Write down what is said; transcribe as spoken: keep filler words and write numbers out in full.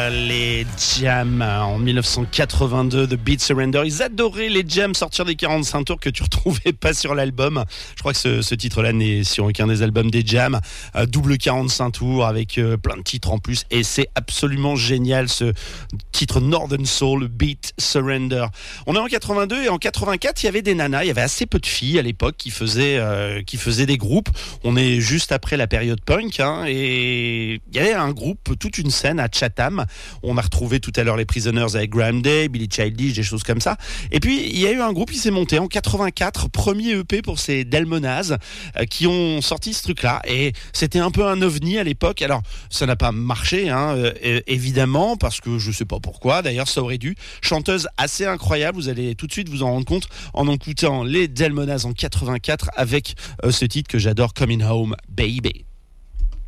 euh, les Jam en dix-neuf cent quatre-vingt-deux, The Beat Surrender. Ils adoraient les Jam sortir des quarante-cinq tours que tu retrouvais pas sur l'album. Je crois que ce, ce titre-là n'est sur aucun des albums des Jam. Euh, double quarante-cinq tours avec euh, plein de titres en plus et c'est absolument génial ce titre Northern Soul, Beat Surrender. On est en quatre-vingt-deux et en quatre-vingt-quatre, il y avait des nanas, il y avait assez peu de filles à l'époque qui faisaient, euh, qui faisaient des groupes. On est juste après la période punk hein, et il y avait un groupe, toute une scène à Chatham. On a retrouvé tout à l'heure les Prisoners avec Graham Day, Billy Childish, des choses comme ça. Et puis il y a eu un groupe qui s'est monté en quatre-vingt-quatre, premier E P pour ces Delmonaz euh, qui ont sorti ce truc-là et c'était un peu un ovni à l'époque. Alors ça n'a pas marché hein, euh, évidemment parce que je sais pas pourquoi. D'ailleurs ça aurait dû. Chanteuse assez incroyable, vous allez tout de suite vous en rendre compte en écoutant les Delmonaz en quatre-vingt-quatre avec euh, ce titre que j'adore, Coming Home Baby.